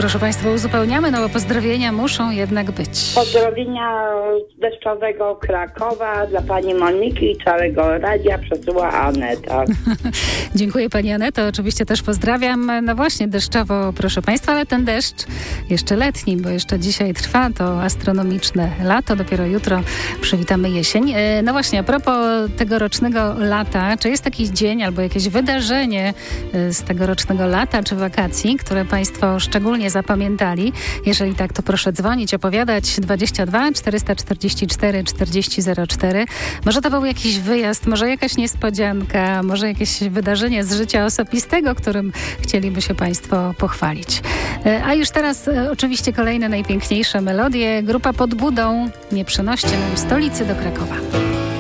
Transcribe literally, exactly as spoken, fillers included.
proszę Państwa, uzupełniamy, no bo pozdrowienia muszą jednak być. Pozdrowienia z deszczowego Krakowa dla pani Moniki i całego radia przesyła Aneta. Dziękuję pani Aneto, oczywiście też pozdrawiam. No właśnie, deszczowo, proszę Państwa, ale ten deszcz jeszcze letni, bo jeszcze dzisiaj trwa to astronomiczne lato, dopiero jutro przywitamy jesień. No właśnie, a propos tegorocznego lata, czy jest jakiś dzień albo jakieś wydarzenie z tegorocznego lata czy wakacji, które Państwo szczególnie zapamiętali? Jeżeli tak, to proszę dzwonić, opowiadać dwadzieścia dwa czterysta czterdzieści cztery czterdzieści zero cztery. Może to był jakiś wyjazd, może jakaś niespodzianka, może jakieś wydarzenie z życia osobistego, którym chcieliby się Państwo pochwalić. A już teraz oczywiście kolejne najpiękniejsze melodie. Grupa Pod Budą. Nie przenoście nam stolicy do Krakowa.